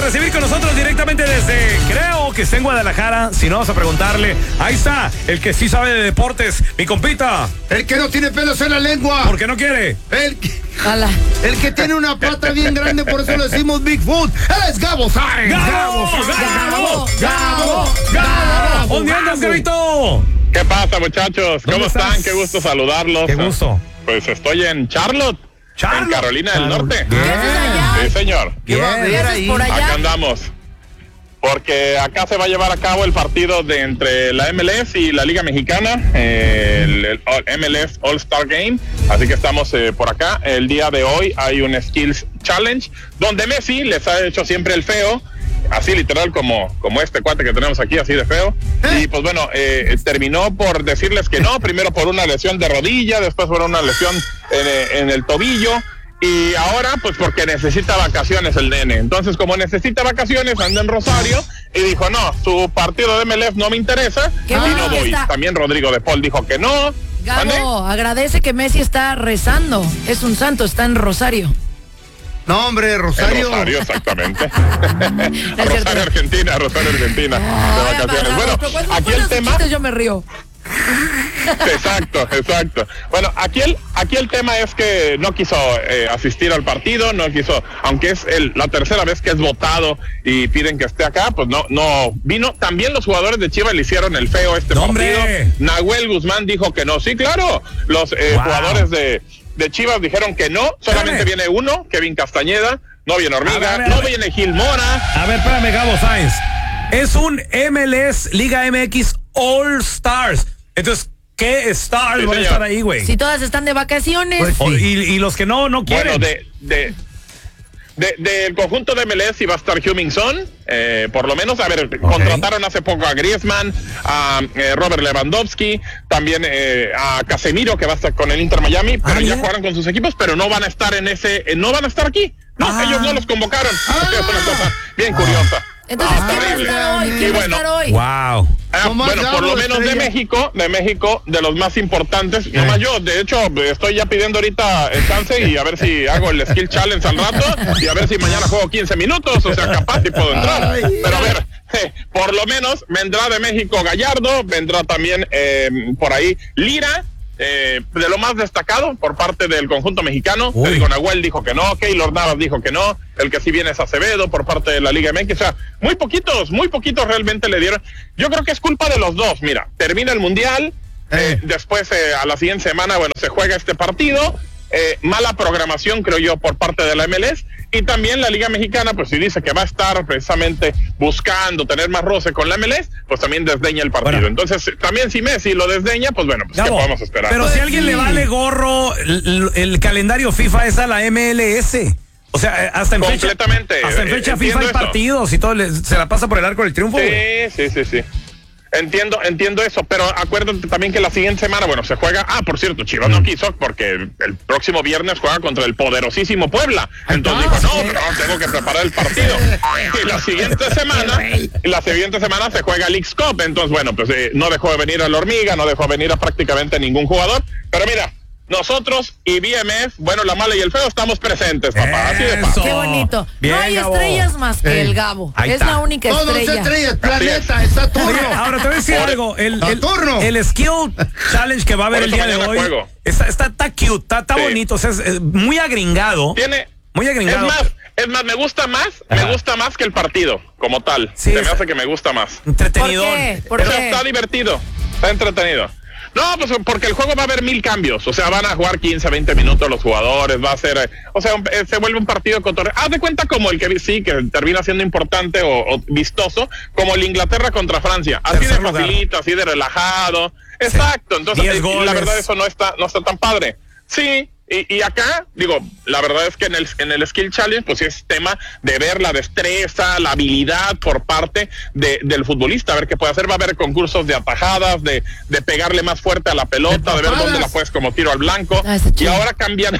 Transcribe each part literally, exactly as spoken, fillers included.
recibir con nosotros directamente desde, creo que está en Guadalajara. Si no, vamos a preguntarle. Ahí está, el que sí sabe de deportes, mi compita. El que no tiene pelos en la lengua. ¿Por qué no quiere? El que, el que tiene una pata bien grande, por eso le decimos Bigfoot. Él es Gabo Sáenz. ¡Gabo! ¡Gabo! ¡Gabo! ¡Gabo! ¿Dónde andas, Gabito? ¿Qué pasa, muchachos? ¿Cómo están? Estás? Qué gusto saludarlos. Qué gusto. Pues estoy en Charlotte, Charlotte. en Carolina del Norte. ¿Qué haces allá? Sí, señor. ¿Qué va a haber ahí? Por allá? Acá andamos. Porque acá se va a llevar a cabo el partido de entre la M L S y la Liga Mexicana, eh, el, el M L S All-Star Game. Así que estamos eh, por acá. El día de hoy hay un Skills Challenge, donde Messi les ha hecho siempre el feo. Así literal como, como este cuate que tenemos aquí, así de feo. Y pues bueno, eh, terminó por decirles que no, primero por una lesión de rodilla, después por una lesión en, en el tobillo, y ahora pues porque necesita vacaciones el nene. Entonces, como necesita vacaciones, anda en Rosario y dijo, no, su partido de M L S no me interesa y no voy. Está... También Rodrigo de Paul dijo que no. Gabo, ¿Ande? agradece que Messi está rezando. Es un santo, está en Rosario. No, hombre, Rosario. En Rosario, exactamente. Rosario, Argentina, Rosario, Argentina. Oh, de vacaciones. Bueno, aquí el tema. Yo me río. Exacto, exacto. Bueno, aquí el, aquí el tema es que no quiso eh, asistir al partido, no quiso, aunque es el, la tercera vez que es votado y piden que esté acá, pues no, no vino. También los jugadores de Chivas le hicieron el feo este ¡No, partido. hombre! Nahuel Guzmán dijo que no. Sí, claro. Los eh, wow. jugadores de. De Chivas dijeron que no, solamente espérame. viene uno, Kevin Castañeda, no viene Hormiga, a ver, a ver, no viene Gil Mora. A ver, espérame, Gabo Sáenz. Es un M L S Liga M X All Stars. Entonces, ¿qué stars sí, van a estar ahí, güey? Si todas están de vacaciones. Pues, sí. y, y los que no, no quieren. Bueno, de... de De, del conjunto de M L S iba a estar Heung-min Son, eh, por lo menos, a ver, okay. contrataron hace poco a Griezmann, a eh, Robert Lewandowski, también eh, a Casemiro, que va a estar con el Inter Miami, pero ah, ya jugaron con sus equipos, pero no van a estar en ese, eh, no van a estar aquí. No, ah. ellos no los convocaron. Ah. Es una cosa bien curiosa. Entonces, ¿quién va a estar hoy? ¿Quién va a estar hoy? Wow. Ah, bueno, por lo menos de México, de México, de los más importantes, no más yo, de hecho, estoy ya pidiendo ahorita el chance y a ver si hago el Skill Challenge al rato y a ver si mañana juego quince minutos, o sea, capaz si puedo entrar. Pero a ver, eh, por lo menos vendrá de México Gallardo, vendrá también eh, por ahí Lira. Eh, de lo más destacado por parte del conjunto mexicano. Te digo, Nahuel dijo que no, Keylor Navas dijo que no, el que sí viene es Acevedo por parte de la Liga M X, o sea, muy poquitos, muy poquitos realmente le dieron. Yo creo que es culpa de los dos. Mira, termina el Mundial, eh. Eh, después eh, a la siguiente semana, bueno, se juega este partido, eh, mala programación creo yo por parte de la M L S, y también la Liga Mexicana, pues si dice que va a estar precisamente buscando tener más roce con la M L S, pues también desdeña el partido. Bueno. Entonces, también si Messi lo desdeña, pues bueno, pues Gabo, ¿qué podemos esperar? Pero si a alguien le vale gorro, el, el calendario FIFA es a la M L S. O sea, hasta en Completamente. fecha, hasta en fecha eh, FIFA hay esto. partidos y todo, le, se la pasa por el arco del triunfo. Sí, güey. sí, sí, sí. Entiendo, entiendo eso, pero acuérdate también que la siguiente semana, bueno, se juega, ah, por cierto, Chivas mm. no quiso porque el, el próximo viernes juega contra el poderosísimo Puebla, entonces dijo, no, pero tengo que preparar el partido, y la siguiente semana, y la siguiente semana se juega el X-Cup, entonces bueno, pues eh, no dejó de venir a la Hormiga, no dejó de venir a prácticamente ningún jugador, pero mira, nosotros y B M F, bueno, la mala y el feo, estamos presentes, papá. Así de fácil. Qué bonito. Bien, no hay Gabo. estrellas más que Ey. el Gabo. Ahí es está. la única No, estrella. no, estrellas, planeta, es Saturno. Oye, ahora te voy a decir Por algo. El, el, Saturno. el Skill Challenge que va a haber el día de hoy juego. está, está, está cute, está, está sí. bonito, o sea, es, es muy agringado. Tiene, muy agringado. Es más, es más, me gusta más, Ajá. me gusta más que el partido, como tal. Sí, Se es, me hace que me gusta más. Entretenido. ¿Por qué? ¿Por o sea, qué? está divertido, está entretenido. No, pues porque el juego va a haber mil cambios, o sea, van a jugar quince, veinte minutos los jugadores, va a ser, eh, o sea, un, eh, se vuelve un partido cotorreo. Haz de cuenta como el que sí, que termina siendo importante o, o vistoso, como el Inglaterra contra Francia, así Tercer de facilito, lugar. así de relajado, exacto, sí. entonces eh, la verdad eso no está, no está tan padre. Sí, y, y acá, digo, la verdad es que en el, en el Skill Challenge, pues sí es tema de ver la destreza, la habilidad por parte de, del futbolista, a ver qué puede hacer. Va a haber concursos de atajadas, de, de pegarle más fuerte a la pelota, de, de ver dónde la puedes como tiro al blanco. Ah, y ahora cambian,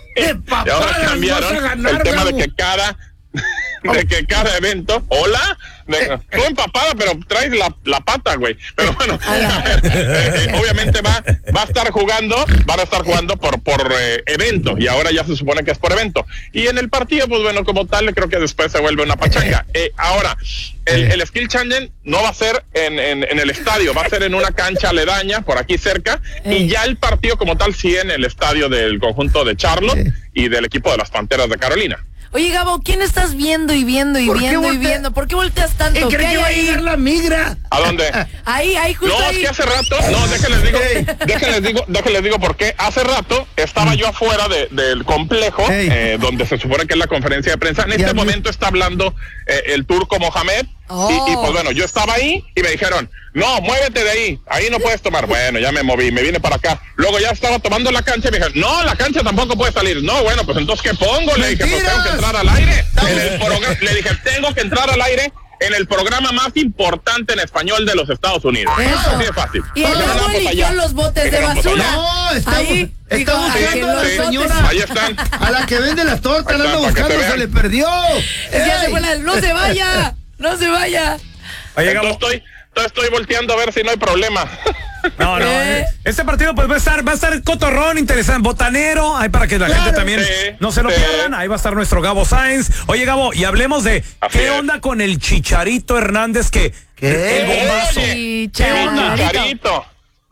y ahora cambiaron ganar, el tema Gabo. de que cada... de que cada evento, hola, De, tú empapada, pero traes la, la pata, güey. Pero bueno, eh, obviamente va, va a estar jugando, van a estar jugando por, por eh, evento, y ahora ya se supone que es por evento. Y en el partido, pues bueno, como tal, creo que después se vuelve una pachanga. Eh, ahora, el, el Skill Challenge no va a ser en, en, en el estadio, va a ser en una cancha aledaña, por aquí cerca, y ya el partido como tal sí en el estadio del conjunto de Charlotte y del equipo de las Panteras de Carolina. Oye, Gabo, ¿quién estás viendo y viendo y viendo y viendo? ¿Por qué volteas tanto? ¿Qué cree que va a llegar la migra? ¿A dónde? Ahí, ahí, justo No, ahí. es que hace rato, no, déjenles digo, déjenles digo, déjenles digo por qué. Hace rato estaba yo afuera de, del complejo, eh, donde se supone que es la conferencia de prensa. En este momento está hablando eh, el turco Mohamed. Oh. Y, y pues bueno, yo estaba ahí y me dijeron, no, muévete de ahí, ahí no puedes tomar. Bueno, ya me moví, me vine para acá. Luego ya estaba tomando la cancha y me dijeron, no, la cancha tampoco puede salir. No, bueno, pues entonces ¿qué pongo? Le dije, pues tengo que entrar al aire. En el programa, le dije, tengo que entrar al aire en el programa más importante en español de los Estados Unidos. Eso. Así de fácil. Y el Gabo eligió los botes de basura. No, estamos, Ahí, estamos digo, buscando a sí, la sí, señora. Ahí están. A la que vende las tortas, la Ahí ando están, para que buscando, se se le vean. perdió. Ya se Ey. fue la- no se vaya, no se vaya. Oye, Entonces Gabo. estoy, entonces estoy volteando a ver si no hay problema. No, no. ¿Eh? eh, Este partido pues va a estar, va a estar cotorrón, interesante, botanero, ahí para que la Claro. gente también Sí, no se lo sí. pierdan. Ahí va a estar nuestro Gabo Sainz. Oye, Gabo, y hablemos de Así qué es. onda con el Chicharito Hernández que ¿Qué? el bombazo. Oye, Chicharito. Mi Chicharito.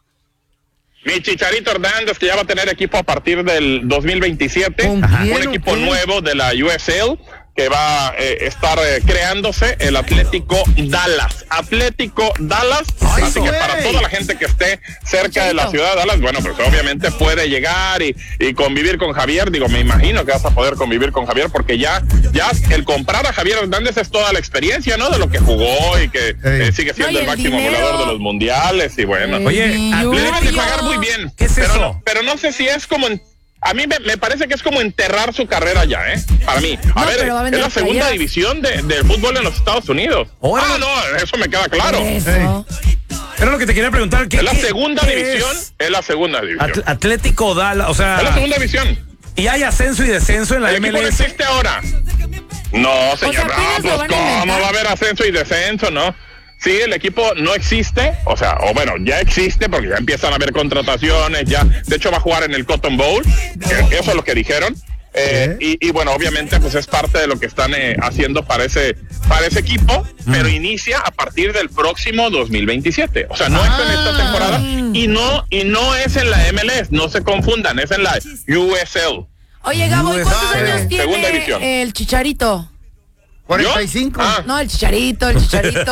Mi Chicharito Hernández, que ya va a tener equipo a partir del dos mil veintisiete. ¿Con Un quién, equipo o qué? nuevo de la U S L que va a eh, estar eh, creándose, el Atlético Dallas. Atlético Dallas. Ay, Así que güey. para toda la gente que esté cerca de la Chicharito. ciudad de Dallas, bueno, pues obviamente puede llegar y, y convivir con Javier. Digo, me imagino que vas a poder convivir con Javier porque ya, ya el comprar a Javier Hernández es toda la experiencia, ¿no? De lo que jugó y que eh, sigue siendo No, y el el máximo dinero. goleador de los mundiales y bueno. Eh, Oye, y Atlético Le deben de Julio. pagar muy bien. ¿Qué es pero, eso? No, pero no sé si es como... en- a mí me, me parece que es como enterrar su carrera ya, ¿eh? Para mí. A No, ver, pero va a vender es la segunda playeras. división de, del fútbol en los Estados Unidos. Órale. Ah, no, eso me queda claro. Eso. Era lo que te quería preguntar. ¿qué, Es la qué- segunda qué división. es Es la segunda división. Atl- Atlético Dallas, o Es la sea, segunda división. y hay ascenso y descenso en la El M equipo L no S. existe ahora. No, señor, sea, no, apenas lo pues van a cómo inventar. va a haber ascenso y descenso, ¿no? Sí, el equipo no existe, o sea, o bueno, ya existe porque ya empiezan a haber contrataciones, ya, de hecho va a jugar en el Cotton Bowl, que eso es lo que dijeron. Eh, y, y bueno, obviamente pues es parte de lo que están eh, haciendo para ese, para ese equipo, pero inicia a partir del próximo dos mil veintisiete. O sea, no es en esta temporada y no, y no es en la M L S, no se confundan, es en la U S L. Oye, Gabo, ¿y cuántos Ah, años segunda división. tiene el Chicharito? cuarenta y cinco. ¿Yo? Ah. No, el Chicharito, el Chicharito.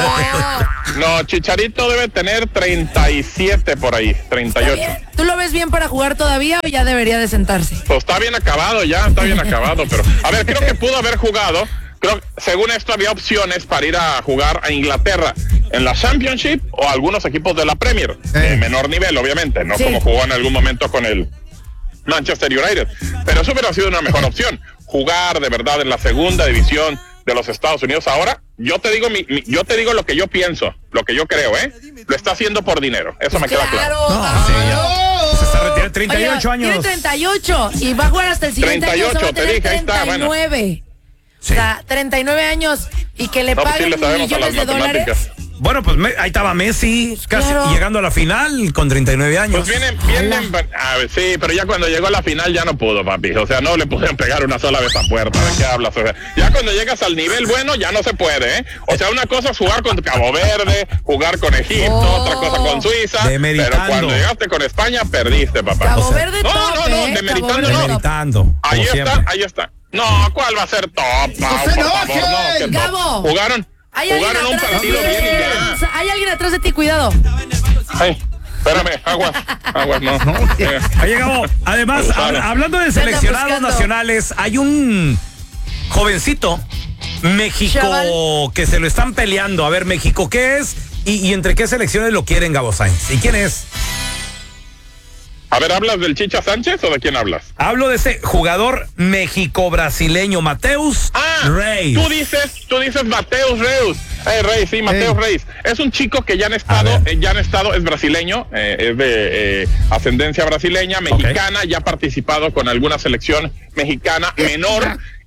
No, Chicharito debe tener treinta y siete por ahí, treinta y ocho. ¿Tú lo ves bien para jugar todavía o ya debería de sentarse? Pues está bien acabado ya, está bien acabado, pero a ver, creo que pudo haber jugado, creo que según esto había opciones para ir a jugar a Inglaterra en la Championship o algunos equipos de la Premier, de menor nivel obviamente, no Sí. como jugó en algún momento con el Manchester United, pero eso hubiera sido una mejor opción, jugar de verdad en la segunda división de los Estados Unidos. Ahora, yo te digo mi, mi- yo te digo lo que yo pienso, lo que yo creo, ¿eh? Lo está haciendo por dinero, eso me queda claro. Claro, No, Gabo. sí, ya. Se está retirando, treinta y ocho Oye, Tiene años. treinta y ocho y va a jugar hasta el siguiente treinta y ocho, año. o sea, va a te tener dije, ahí está, bueno. treinta y nueve. Sí. O sea, treinta y nueve años y que le No, pues sí paguen le sabemos a las millones de dólares. matemáticas. Bueno, pues me- ahí estaba Messi, casi Claro. llegando a la final con treinta y nueve años. Pues vienen, vienen, a ver, sí, pero ya cuando llegó a la final ya no pudo, papi. O sea, no le pudieron pegar una sola vez a puerta. ¿De qué hablas? O sea, ya cuando llegas al nivel bueno ya no se puede, ¿eh? O sea, una cosa es jugar con Cabo Verde, jugar con Egipto, Oh. otra cosa con Suiza. Demeritando. Pero cuando llegaste con España, perdiste, papá. Cabo O sea, Verde no, top, no, no, ¿eh? demeritando Cabo Verde no. top. Demeritando, Ahí como está, siempre. ahí está. No, ¿cuál va a ser top? No, ¡No se por enojen! favor, no, que top. Gabo. Jugaron, Hay alguien jugaron un atrás de partido ti. bien y ya. Hay alguien atrás de ti, cuidado. Ay, espérame, aguas, aguas, no. Eh, Oye, Gabo, además, Claro. hab- hablando de Se anda seleccionados buscando. nacionales, hay un jovencito, México, Chaval. que se lo están peleando. A ver, México, ¿qué es? ¿Y, y entre qué selecciones lo quieren, Gabo Sainz? ¿Y quién es? A ver, ¿hablas del Chicha Sánchez o de quién hablas? Hablo de ese jugador México-brasileño, Mateus Ah, Reis. tú dices, tú dices Mateus Reus. Eh, Reis, sí, Mateus Ey. Reis. Es un chico que ya han A estado, ver. eh, ya han estado, es brasileño, eh, es de eh, ascendencia brasileña, mexicana, ya ha participado con alguna selección mexicana menor.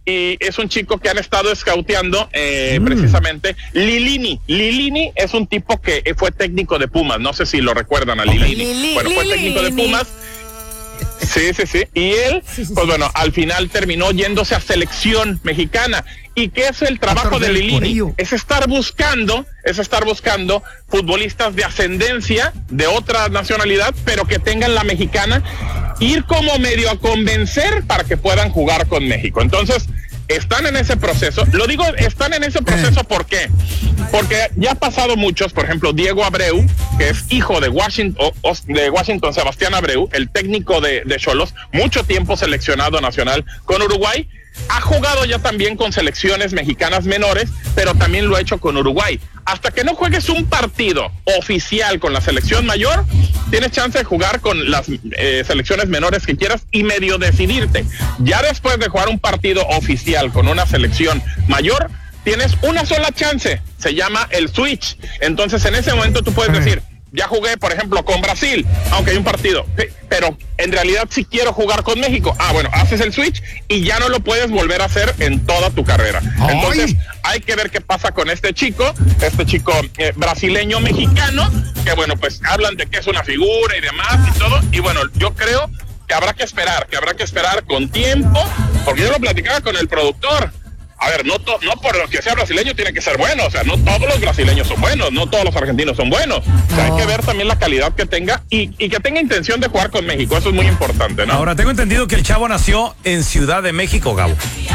y es un chico que han estado scouteando eh, Mm. precisamente. Lilini. Lilini es un tipo que fue técnico de Pumas, no sé si lo recuerdan a Lilini. Lili- Bueno, fue técnico de Lilini. Pumas. Sí, sí, sí. Y él, Sí, sí, pues sí. bueno, al final terminó yéndose a selección mexicana. ¿Y qué es el trabajo de del Lilini? Corillo. Es estar buscando, es estar buscando futbolistas de ascendencia de otra nacionalidad, pero que tengan la mexicana, ir como medio a convencer para que puedan jugar con México. Entonces, están en ese proceso. Lo digo, están en ese proceso, ¿por qué? Porque ya ha pasado muchos, por ejemplo, Diego Abreu, que es hijo de Washington, de Washington Sebastián Abreu, el técnico de de Xolos, mucho tiempo seleccionado nacional con Uruguay, ha jugado ya también con selecciones mexicanas menores, pero también lo ha hecho con Uruguay. Hasta que no juegues un partido oficial con la selección mayor, tienes chance de jugar con las eh, selecciones menores que quieras y medio decidirte. Ya después de jugar un partido oficial con una selección mayor, tienes una sola chance, se llama el switch. Entonces en ese momento tú puedes decir, ya jugué, por ejemplo, con Brasil, aunque hay un partido, sí, pero en realidad sí quiero jugar con México. Ah, bueno, haces el switch y ya no lo puedes volver a hacer en toda tu carrera. ¡Ay! Entonces hay que ver qué pasa con este chico, este chico eh, brasileño mexicano, que bueno, pues hablan de que es una figura y demás y todo, y bueno, yo creo que habrá que esperar, que habrá que esperar con tiempo, porque yo lo platicaba con el productor. A ver, no, to, no por lo que sea brasileño tiene que ser bueno, o sea, no todos los brasileños son buenos, no todos los argentinos son buenos. O sea, No. hay que ver también la calidad que tenga y, y que tenga intención de jugar con México, eso es muy importante, ¿no? Ahora, tengo entendido que el chavo nació en Ciudad de México, Gabo.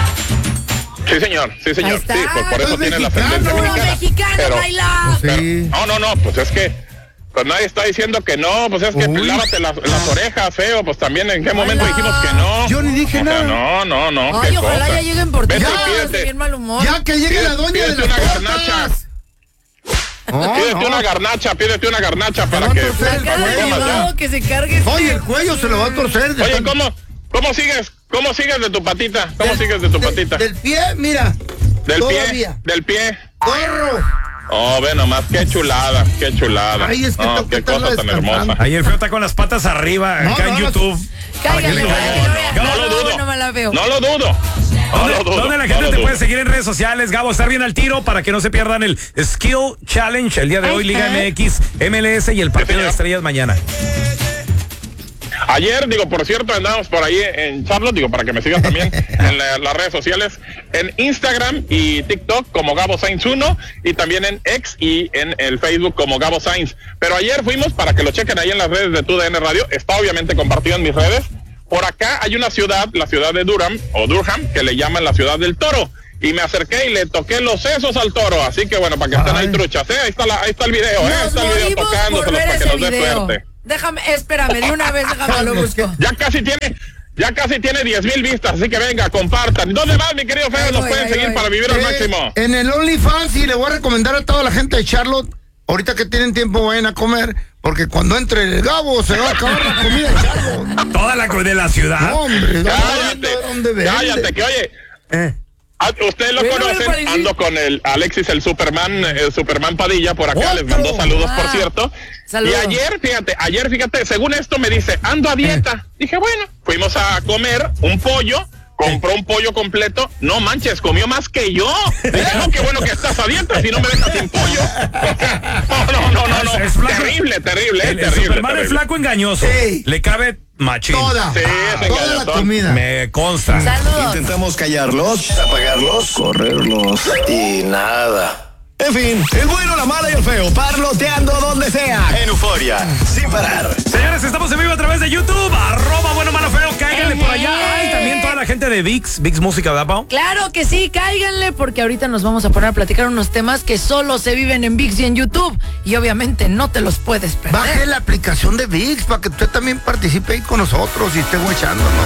Sí, señor, sí, señor. Ahí está. Sí, pues por eso Es tiene la mexicano. ascendencia ¡Como mexicana. mexicano, Pero- baila! Sí. pero- no, no, no, pues es que pues nadie está diciendo que no, pues es que Uy. lávate las, las orejas, feo, pues también en qué Hola. momento dijimos que no. Yo ni dije O sea, nada. no, no, no. Ay, qué ojalá cosa. ya lleguen por ti. Vete y Ya, pídete- estoy bien mal humor. Ya que llegue la doña de Pídete las una garnacha. tortas. No, Pídete no. una garnacha, pídete una garnacha para va a que... torcer La cara para de que comas ya. llevado que se cargue. este- Oye, el cuello se lo va a torcer. de Oye, tan- ¿cómo, cómo sigues? ¿Cómo sigues de tu patita? ¿Cómo del- sigues de tu del- patita? Del pie, mira. Del pie, todavía. del pie. Corro. Oh, ve nomás, qué chulada, qué chulada. Ay, es que No, tengo que qué cosa estarla tan descansando. hermosa. Ahí el feo está con las patas arriba, No, acá no, en no. YouTube. para que Cállale, le cállale, caiga. no veas. No No, lo no, dudo. no me la veo. No lo dudo. No ¿Dónde, lo dudo. dónde la no gente lo te dudo. puede seguir en redes sociales? Gabo, estar bien al tiro para que no se pierdan el Skill Challenge el día de hoy, Liga Ajá. M X, M L S y el partido de señor. estrellas mañana. Ayer, digo, por cierto, andamos por ahí en Charlotte, digo, para que me sigan también en la- las redes sociales, en Instagram y TikTok como Gabo Sainz uno y también en X y en el Facebook como Gabo Sainz. Pero ayer fuimos, para que lo chequen ahí en las redes de T U D N Radio, está obviamente compartido en mis redes. Por acá hay una ciudad, la ciudad de Durham, o Durham, que le llaman la ciudad del toro. Y me acerqué y le toqué los sesos al toro. Así que bueno, para que estén ahí Ay. truchas, ¿eh? Ahí está, la, ahí está el video, ¿eh? Ahí Nos está el video morimos por tocándoselos ver para que ese nos dé video. suerte. Déjame, espérame, de una vez déjame lo busco. Ya casi tiene, ya casi tiene diez mil vistas, así que venga, compartan. ¿Dónde más, mi querido Feo? Ahí Nos voy, pueden ahí seguir voy. para vivir al Eh, máximo. En el OnlyFans, y le voy a recomendar a toda la gente de Charlotte, ahorita que tienen tiempo vayan a comer, porque cuando entre el Gabo se va a acabar la comida de Charlotte. Toda la co- de la ciudad. No, hombre, Cállate, ¿dónde vende? cállate, que oye, Eh. a- ustedes lo Pero me conocen, pareció- ando con el Alexis, el Superman, el Superman Padilla, por acá, ¡Otro! les mandó saludos, por Ah, cierto. saludos. Y ayer, fíjate, ayer, fíjate, según esto me dice, ando a dieta. Dije, bueno, fuimos a comer un pollo, compró un pollo completo, no manches, comió más que yo. Dije, no, qué bueno que estás a dieta, si no me dejas sin pollo. No, no, no, no, no. Es flaco. Terrible, terrible, El, el terrible. Superman es terrible. flaco engañoso. Sí. Le cabe machín. Toda, Sí, ese toda la galletón. comida. Me consta. Saludos. Intentamos callarlos, apagarlos, correrlos y nada. En fin, el bueno, la mala y el feo, parloteando donde sea. En Euforia, sin parar. Señores, estamos en vivo a través de YouTube. Arroba bueno, malo, feo. Cáiganle por allá. Ay, también toda la gente de VIX. VIX Música, ¿verdad, Pau? Claro que sí, cáiganle porque ahorita nos vamos a poner a platicar unos temas que solo se viven en VIX y en YouTube y obviamente no te los puedes perder. Baje la aplicación de VIX para que usted también participe ahí con nosotros y esté guachándonos.